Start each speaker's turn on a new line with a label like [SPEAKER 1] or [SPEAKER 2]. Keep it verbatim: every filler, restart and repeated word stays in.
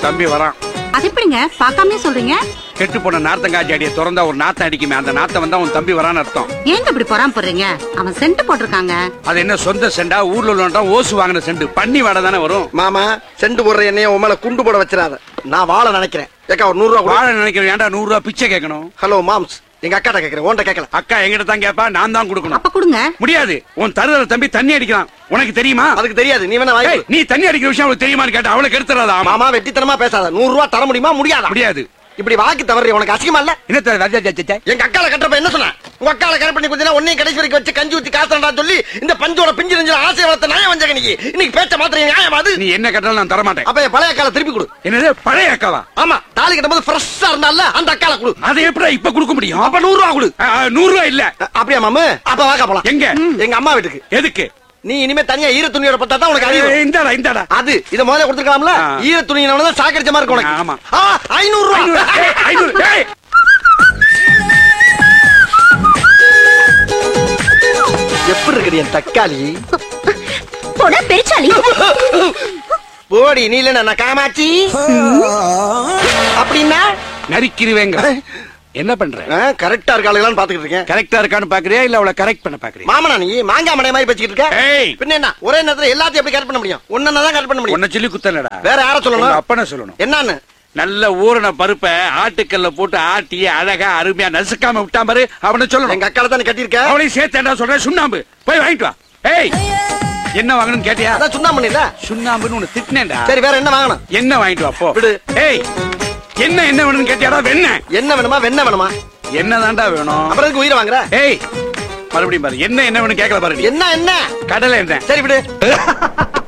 [SPEAKER 1] உன் தம்பி வரான்.
[SPEAKER 2] அது எப்படிங்க பாக்காமே சொல்றீங்க?
[SPEAKER 1] கெட்டு போன நார்த்தங்காய் செடியை திறந்தா ஒரு நாத்தம் அடிக்குமே, அந்த நாத்தம் வந்தா உன் தம்பி வரான்னு அர்த்தம்.
[SPEAKER 2] ஏங்க இப்படி பொறாம போடுறீங்க? அவன் சென்ட் போட்டிருக்காங்க.
[SPEAKER 1] அது என்ன சொந்த செண்டா, ஊர்ல உள்ளவன்டா ஓசு வாங்கின செண்டு, பண்ணி வாடை தானே வரும்.
[SPEAKER 3] மாமா செண்டு போடுற என்னைய உன் மேல குண்டு போட வச்சிடாத. நான் வாழ நினைக்கிறேன். ஏக்கா ஒரு நூறு ரூபா
[SPEAKER 1] வாழ நினைக்கிறேன். ஏன்டா நூறு ரூபா பிச்சை கேட்கணும்?
[SPEAKER 3] ஹலோ மாம்ஸ், எங்க அக்காட்ட கேக்குறேன், உன்கிட்ட கேட்கல.
[SPEAKER 1] அக்கா எங்கிட்ட தான் கேப்பா, நான் தான் கொடுக்கணும்.
[SPEAKER 2] அப்ப கொடுங்க.
[SPEAKER 1] முடியாது. உன் தருதல தம்பி தண்ணி அடிக்கலாம், உனக்கு தெரியுமா?
[SPEAKER 3] அதுக்கு தெரியாது, நீ வேணா வாங்கி.
[SPEAKER 1] நீ தண்ணி அடிக்கிற விஷயம் அவளுக்கு தெரியுமான்னு கேட்டா அவளை கெடுத்துறாதா?
[SPEAKER 3] மாமா வெட்டித்தனமா பேசாத. நூறு ரூபா தர முடியுமா? முடியாதா?
[SPEAKER 1] முடியாது.
[SPEAKER 3] இப்படி வாக்கி தவறி உனக்கு அசிங்கமா இல்ல?
[SPEAKER 1] என்ன
[SPEAKER 3] எங்க அக்கால கட்டுறப்ப என்ன சொன்ன? உங்க அக்கால கரெக்ட் பண்ணி கொஞ்சம் ஒன்னையும் கடைசி வரைக்கும் வச்சு கஞ்சி ஊத்தி காத்தண்டா சொல்லி இந்த பஞ்சோட பிஞ்சு நெஞ்சில ஆசை வளர்த்த நியாயம் வந்தாங்க. நீ இன்னைக்கு பேச்ச மாத்திரம் நியாயம் அது?
[SPEAKER 1] நீ என்ன கட்டாலும் நான் தர மாட்டேன்.
[SPEAKER 3] அப்ப என் பழைய அக்கால திருப்பி கொடு.
[SPEAKER 1] என்னது பழைய அக்காவா?
[SPEAKER 3] ஆமா, தாலி கட்டும்போது ஃப்ரெஷ்ஷா இருந்தால அந்த அக்கால கொடு.
[SPEAKER 1] அதை எப்படி இப்ப கொடுக்க முடியும்?
[SPEAKER 3] அப்ப நூறு ரூபா கொடு.
[SPEAKER 1] நூறு ரூபா இல்ல.
[SPEAKER 3] அப்படியா மாமு? அப்ப வாக்கா போலாம்.
[SPEAKER 1] எங்க?
[SPEAKER 3] எங்க அம்மா வீட்டுக்கு.
[SPEAKER 1] எதுக்கு?
[SPEAKER 3] நீ இனிமே தனியா ஈர துணியோட பத்தா தான் உனக்கு அறிவு.
[SPEAKER 1] இந்தாடா இந்தாடா.
[SPEAKER 3] அது இத முதல்ல கொடுத்துக்கலாம்ல. ஈர துணியினவன தான் சாக்கடிச்ச மாதிரி இருக்கு உனக்கு.
[SPEAKER 1] ஆமா.
[SPEAKER 3] ஐநூறு ரூபா.
[SPEAKER 1] ஐநூறு. டேய்
[SPEAKER 3] எப்படி இருக்கு என் தக்காளி?
[SPEAKER 2] போடா பெருச்சாளி.
[SPEAKER 3] போடி நீ இல்ல நான் காமாச்சி. அப்படின்னா
[SPEAKER 1] நரிக்கிருவேங்க. என்ன பண்ற?
[SPEAKER 3] கரெக்டா இருக்காளுங்களான்னு பாத்துக்கிட்டு இருக்கேன்.
[SPEAKER 1] கரெக்டா இருக்கான்னு பாக்குறியா இல்ல அவளை கரெக்ட் பண்ண பாக்குறியா?
[SPEAKER 3] மாமனா நீ மாங்கா மடை மாதிரி பேசிக்கிட்டு இருக்க.
[SPEAKER 1] ஏய்
[SPEAKER 3] பின்ன என்ன ஒரே நேரத்துல எல்லாத்தையும் எப்படி கரெக்ட் பண்ண முடியும்? ஒன்னா தான் கரெக்ட் பண்ண முடியும்.
[SPEAKER 1] உன்னை சொல்லி குத்தலடா.
[SPEAKER 3] வேற யார சொல்லணும்?
[SPEAKER 1] அப்பன சொல்லணும்.
[SPEAKER 3] என்னன்னு?
[SPEAKER 1] நல்ல ஊரண பருப்பை ஆட்டுக்கல்ல போட்டு ஆட்டி அழகா அருமையா நசுக்காம விட்டா பாரு, அவனை சொல்லணும்.
[SPEAKER 3] எங்க அக்கால தானே கட்டியிருக்க.
[SPEAKER 1] அவளையும் சேர்த்தேன்டா சொல்றேன். சுண்ணாம்பு போய் வாங்கிட்டு வா. ஏய் என்ன வாங்கணும்னு கேட்டியா?
[SPEAKER 3] அதான் சுண்ணாம்பு இல்ல.
[SPEAKER 1] சுண்ணாம்புன்னு உன்னை திட்டினேன்டா.
[SPEAKER 3] சரி வேற என்ன வாங்கணும்?
[SPEAKER 1] என்ன வாங்கிட்டு வா போ.
[SPEAKER 3] விடு.
[SPEAKER 1] ஏய் என்ன என்ன வேணும்னு கேட்டியாடா? வெண்ண
[SPEAKER 3] என்ன வேணுமா? வெண்ண வேணுமா?
[SPEAKER 1] என்னதான்டா வேணும்?
[SPEAKER 3] அப்புறம் எதுக்கு உயிரை வாங்குற?
[SPEAKER 1] ஏய் மறுபடியும் பாரு, என்ன என்ன வேணும் கேட்கல பாரு.
[SPEAKER 3] என்ன என்ன?
[SPEAKER 1] கடலை என்ன?
[SPEAKER 3] சரி விடு.